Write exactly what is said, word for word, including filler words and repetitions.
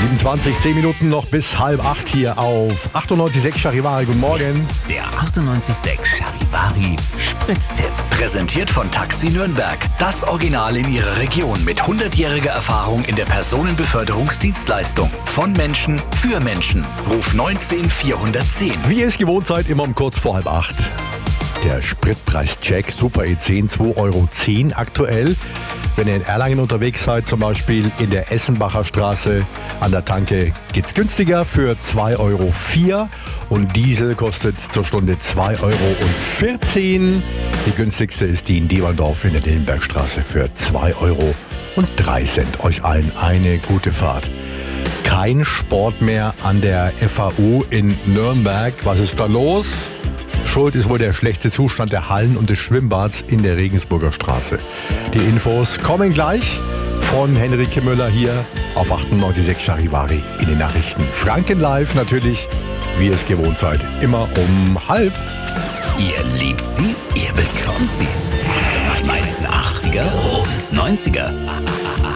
siebenundzwanzig, zehn Minuten noch bis halb acht hier auf achtundneunzig Komma sechs Charivari. Guten Morgen. Der achtundneunzig Komma sechs Charivari Spritztipp. Präsentiert von Taxi Nürnberg. Das Original in Ihrer Region mit hundertjähriger Erfahrung in der Personenbeförderungsdienstleistung. Von Menschen für Menschen. Ruf neunzehn vierhundertzehn. Wie ihr es gewohnt seid, immer um kurz vor halb acht. Der Spritpreischeck Super E zehn, zwei Euro zehn aktuell. Wenn ihr in Erlangen unterwegs seid, zum Beispiel in der Essenbacher Straße an der Tanke, geht's günstiger für zwei Euro vier und Diesel kostet zur Stunde zwei Euro vierzehn. Die günstigste ist die in Dieberndorf in der Dillenbergstraße für zwei Euro drei Cent. Euch allen eine gute Fahrt. Kein Sport mehr an der F A U in Nürnberg. Was ist da los? Schuld ist wohl der schlechte Zustand der Hallen und des Schwimmbads in der Regensburger Straße. Die Infos kommen gleich von Henrike Müller hier auf achtundneunzig Komma sechs Charivari in den Nachrichten. Franken live natürlich, wie ihr es gewohnt seid, immer um halb. Ihr liebt sie, ihr bekommt sie. Die meisten achtziger und neunziger.